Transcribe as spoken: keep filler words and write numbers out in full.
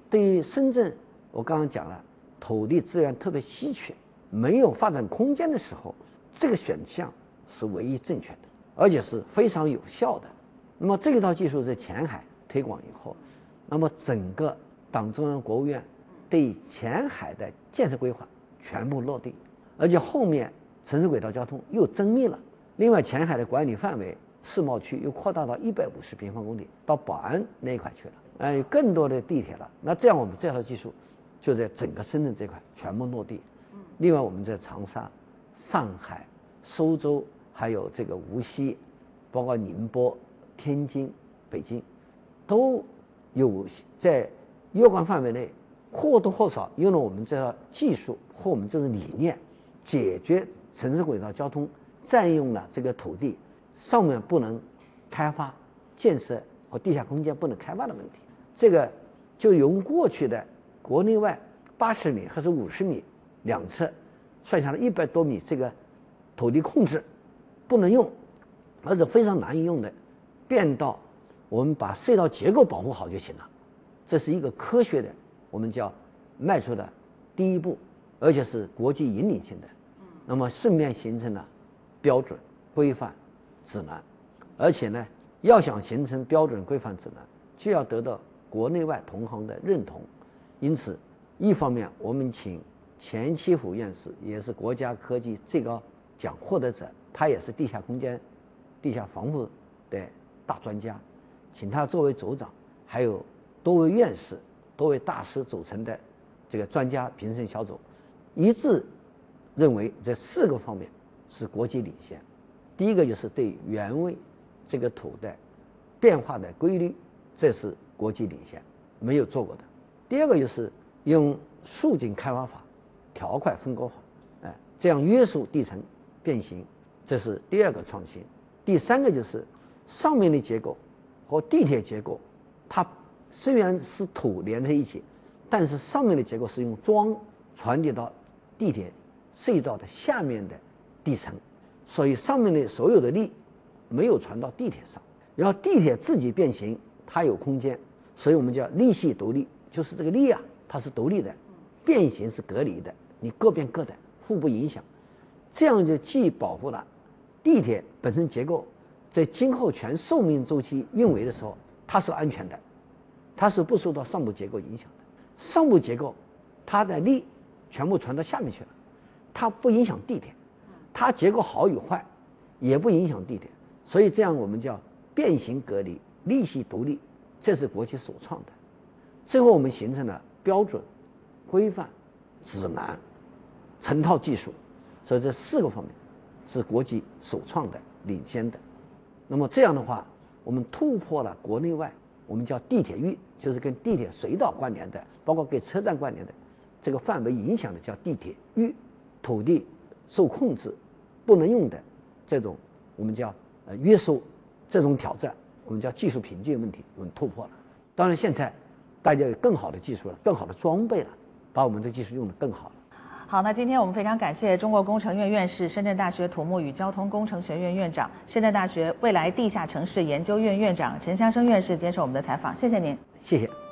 对于深圳，我刚刚讲了，土地资源特别稀缺，没有发展空间的时候，这个选项是唯一正确的，而且是非常有效的。那么这一套技术在前海推广以后，那么整个党中央、国务院对前海的建设规划全部落地，而且后面城市轨道交通又增密了。另外，前海的管理范围世贸区又扩大到一百五十平方公里，到宝安那一块去了，呃，有更多的地铁了。那这样我们这套技术就在整个深圳这块全部落地。另外，我们在长沙、上海、苏州，还有这个无锡，包括宁波、天津、北京，都有在若干范围内或多或少用了我们这套技术或我们这种理念，解决城市轨道交通占用了这个土地上面不能开发建设和地下空间不能开发的问题。这个就用过去的国内外八十米还是五十米两侧，算下来一百多米这个土地控制不能用，而且非常难以用的，变到我们把隧道结构保护好就行了。这是一个科学的，我们叫迈出的第一步，而且是国际引领性的。那么顺便形成了标准、规范、指南，而且呢，要想形成标准、规范、指南，就要得到国内外同行的认同。因此，一方面我们请钱其甫院士，也是国家科技最高奖获得者，他也是地下空间、地下防护的大专家，请他作为组长，还有多位院士、多位大师组成的这个专家评审小组，一致认为这四个方面是国际领先。第一个就是对原位这个土的变化的规律，这是国际领先，没有做过的。第二个就是用竖井开发法、条块分割法，哎，这样约束地层变形，这是第二个创新。第三个就是上面的结构和地铁结构，它虽然是土连在一起，但是上面的结构是用桩传递到地铁隧道的下面的地层，所以上面的所有的力没有传到地铁上，然后地铁自己变形，它有空间，所以我们叫力系独立，就是这个力啊，它是独立的，变形是隔离的，你各变各的，互不影响，这样就既保护了地铁本身结构在今后全寿命周期运维的时候它是安全的，它是不受到上部结构影响的。上部结构它的力全部传到下面去了，它不影响地铁，它结构好与坏也不影响地铁，所以这样我们叫变形隔离、力系独立，这是国际首创的。最后我们形成了标准、规范、指南成套技术，所以这四个方面是国际首创的、领先的。那么这样的话，我们突破了国内外我们叫地铁域，就是跟地铁隧道关联的，包括跟车站关联的这个范围影响的叫地铁域，土地受控制不能用的这种我们叫呃约束，这种挑战我们叫技术瓶颈问题，我们突破了。当然现在大家有更好的技术了，更好的装备了，把我们的技术用得更好了。 好，那今天我们非常感谢中国工程院院士、深圳大学土木与交通工程学院院长、深圳大学未来地下城市研究院院长陈香生院士接受我们的采访，谢谢您。 谢谢。